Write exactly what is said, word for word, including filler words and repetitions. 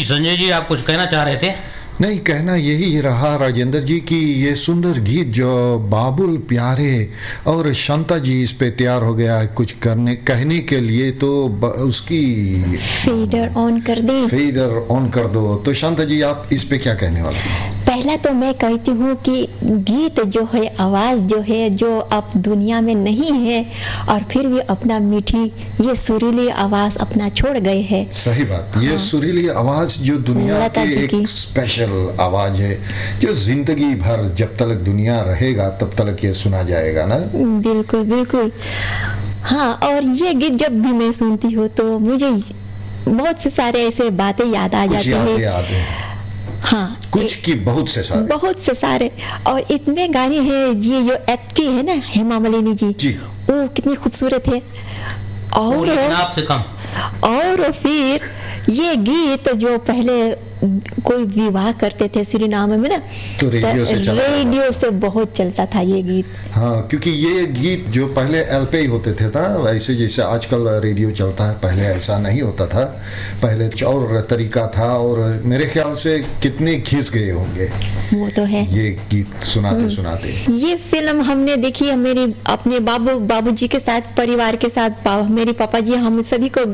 जी संजय जी, आप कुछ कहना चाह रहे थे? नहीं, कहना यही रहा राजेंद्र जी कि ये सुंदर गीत जो बाबुल प्यारे और शांता जी इस पे तैयार हो गया कुछ करने कहने के लिए, तो उसकी फेडर ऑन कर दे फेडर ऑन कर दो। तो शांता जी, आप इस पे क्या कहने वाले हैं? पहला तो मैं कहती हूँ कि गीत जो है, आवाज़ जो है, जो अब दुनिया में नहीं है और फिर भी अपना मीठी ये सुरीली आवाज़ अपना छोड़ गए हैं। सही बात। ये हाँ। सुरीली आवाज़ जो दुनिया की एक स्पेशल आवाज़ है, जो जिंदगी भर जब तक दुनिया रहेगा तब तक ये सुना जाएगा ना। बिल्कुल बिल्कुल। हाँ, और ये गीत जब भी मैं सुनती हूँ तो मुझे बहुत से सारे ऐसे बातें याद आ जाती है। हाँ, कुछ की बहुत से सारे बहुत से सारे और इतने गाने हैं। ये जो एक्ट की है ना हेमा मालिनी जी, जी, वो कितनी खूबसूरत है। और आपसे कम और फिर ये गीत जो पहले कोई विवाह करते थे सुरीनाम में ना, तो रेडियो से चला रेडियो से बहुत चलता था ये गीत। हाँ, क्योंकि ये गीत जो पहले एल पे ही होते थे ना, वैसे जैसे आजकल रेडियो चलता है, पहले ऐसा नहीं होता था। पहले और तरीका था और मेरे ख्याल से कितने खींच गए होंगे वो तो है ये गीत सुनाते सुनाते। ये फिल्म हमने देखी है मेरे अपने बाबू बाबूजी के साथ, परिवार के साथ, मेरे पापा जी, हम सभी को